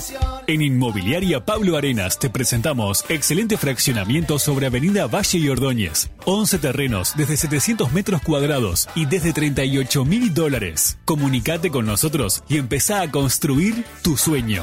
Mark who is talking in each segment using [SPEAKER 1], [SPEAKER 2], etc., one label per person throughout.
[SPEAKER 1] En Inmobiliaria Pablo Arenas te presentamos excelente fraccionamiento sobre Avenida Valle y Ordóñez. 11 terrenos desde 700 metros cuadrados y desde $38.000. Comunicate con nosotros y empezá a construir tu sueño.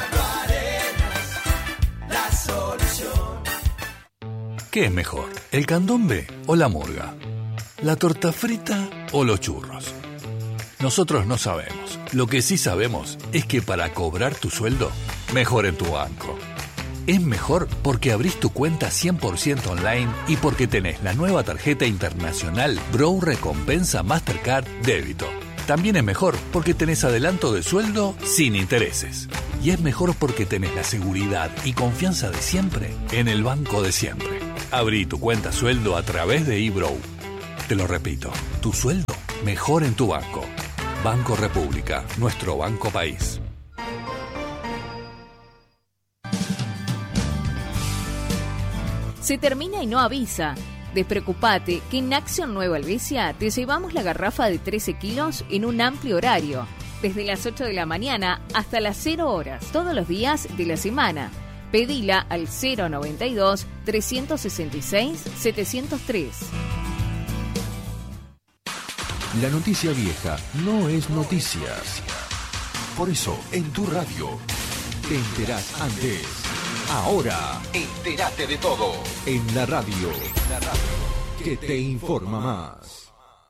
[SPEAKER 2] ¿Qué es mejor, el candombe o la murga? ¿La torta frita o los churros? Nosotros no sabemos. Lo que sí sabemos es que para cobrar tu sueldo, mejor en tu banco. Es mejor porque abrís tu cuenta 100% online y porque tenés la nueva tarjeta internacional Bro Recompensa Mastercard Débito. También es mejor porque tenés adelanto de sueldo sin intereses. Y es mejor porque tenés la seguridad y confianza de siempre en el banco de siempre. Abrí tu cuenta sueldo a través de eBrow. Te lo repito, tu sueldo mejor en tu banco. Banco República, nuestro banco país.
[SPEAKER 3] Se termina y no avisa. Despreocupate que en Acción Nueva Helvecia te llevamos la garrafa de 13 kilos en un amplio horario, desde las 8 de la mañana hasta las 0 horas, todos los días de la semana. Pedila al 092-366-703.
[SPEAKER 4] La noticia vieja no es noticias. Por eso, en tu radio, te enterás antes. Ahora, entérate de todo. En la radio, que te informa más.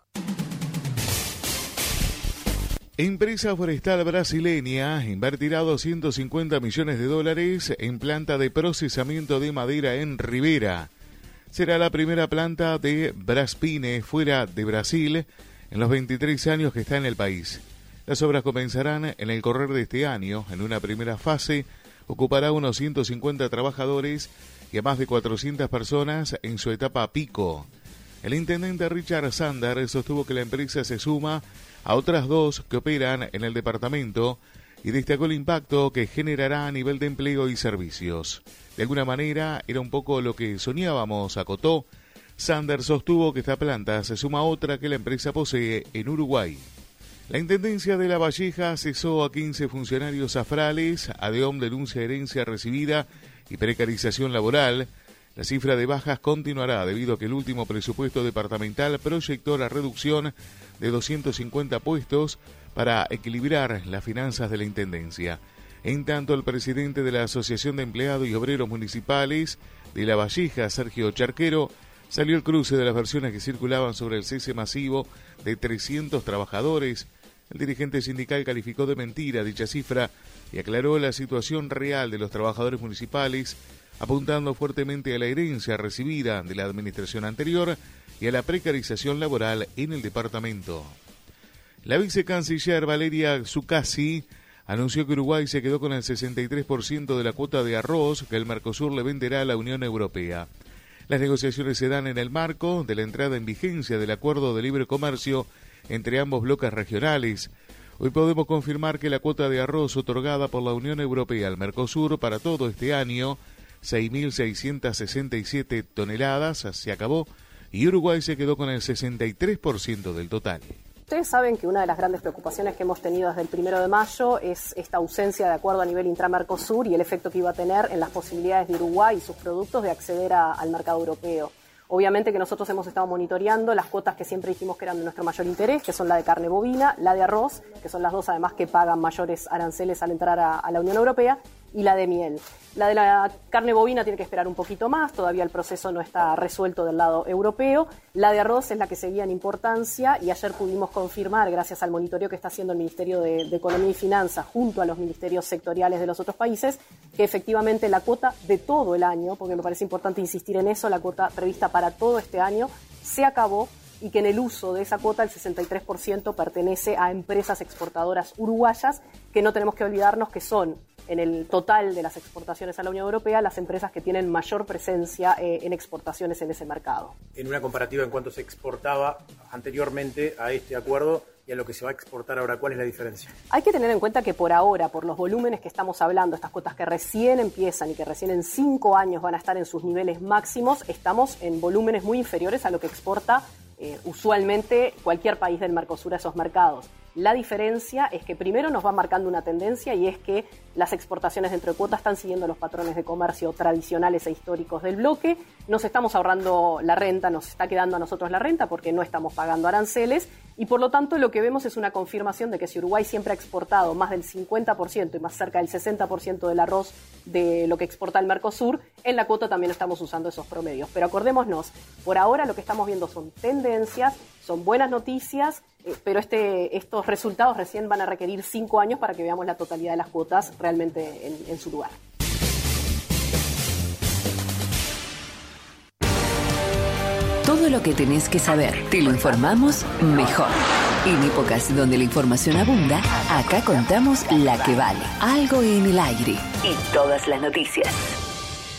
[SPEAKER 5] Empresa forestal brasileña invertirá $250 millones en planta de procesamiento de madera en Rivera. Será la primera planta de Braspine fuera de Brasil en los 23 años que está en el país. Las obras comenzarán en el correr de este año. En una primera fase ocupará unos 150 trabajadores y a más de 400 personas en su etapa pico. El intendente Richard Sander sostuvo que la empresa se suma a otras dos que operan en el departamento y destacó el impacto que generará a nivel de empleo y servicios. De alguna manera era un poco lo que soñábamos, acotó. Sander sostuvo que esta planta se suma a otra que la empresa posee en Uruguay. La Intendencia de La Valleja cesó a 15 funcionarios afrales. ADEOM denuncia herencia recibida y precarización laboral. La cifra de bajas continuará debido a que el último presupuesto departamental proyectó la reducción de 250 puestos para equilibrar las finanzas de la Intendencia. En tanto, el presidente de la Asociación de Empleados y Obreros Municipales de La Valleja, Sergio Charquero, salió el cruce de las versiones que circulaban sobre el cese masivo de 300 trabajadores. El dirigente sindical calificó de mentira dicha cifra y aclaró la situación real de los trabajadores municipales, apuntando fuertemente a la herencia recibida de la administración anterior y a la precarización laboral en el departamento. La vicecanciller Valeria Zuccasi anunció que Uruguay se quedó con el 63% de la cuota de arroz que el Mercosur le venderá a la Unión Europea. Las negociaciones se dan en el marco de la entrada en vigencia del Acuerdo de Libre Comercio entre ambos bloques regionales. Hoy podemos confirmar que la cuota de arroz otorgada por la Unión Europea al Mercosur para todo este año, 6.667 toneladas, se acabó y Uruguay se quedó con el 63% del total.
[SPEAKER 6] Ustedes saben que una de las grandes preocupaciones que hemos tenido desde el 1 de mayo es esta ausencia de acuerdo a nivel intramercosur y el efecto que iba a tener en las posibilidades de Uruguay y sus productos de acceder al mercado europeo. Obviamente que nosotros hemos estado monitoreando las cuotas que siempre dijimos que eran de nuestro mayor interés, que son la de carne bovina, la de arroz, que son las dos además que pagan mayores aranceles al entrar a la Unión Europea, y la de miel. La de la carne bovina tiene que esperar un poquito más, todavía el proceso no está resuelto del lado europeo. La de arroz es la que seguía en importancia y ayer pudimos confirmar, gracias al monitoreo que está haciendo el Ministerio de Economía y Finanzas junto a los ministerios sectoriales de los otros países, que efectivamente la cuota de todo el año, porque me parece importante insistir en eso, la cuota prevista para todo este año se acabó y que en el uso de esa cuota el 63% pertenece a empresas exportadoras uruguayas, que no tenemos que olvidarnos que son, en el total de las exportaciones a la Unión Europea, las empresas que tienen mayor presencia en exportaciones en ese mercado.
[SPEAKER 7] En una comparativa en cuánto se exportaba anteriormente a este acuerdo y a lo que se va a exportar ahora, ¿cuál es la diferencia?
[SPEAKER 6] Hay que tener en cuenta que por ahora, por los volúmenes que estamos hablando, estas cuotas que recién empiezan y que recién en 5 años van a estar en sus niveles máximos, estamos en volúmenes muy inferiores a lo que exporta usualmente cualquier país del Mercosur a esos mercados. La diferencia es que primero nos va marcando una tendencia, y es que las exportaciones dentro de cuotas están siguiendo los patrones de comercio tradicionales e históricos del bloque. Nos estamos ahorrando la renta, nos está quedando a nosotros la renta porque no estamos pagando aranceles, y por lo tanto lo que vemos es una confirmación de que si Uruguay siempre ha exportado más del 50% y más cerca del 60% del arroz de lo que exporta el Mercosur, en la cuota también estamos usando esos promedios. Pero acordémonos, por ahora lo que estamos viendo son tendencias, son buenas noticias, pero estos resultados recién van a requerir 5 años para que veamos la totalidad de las cuotas realmente en su lugar.
[SPEAKER 8] Todo lo que tenés que saber, te lo informamos mejor. En épocas donde la información abunda, acá contamos la que vale. Algo en el aire y todas las noticias.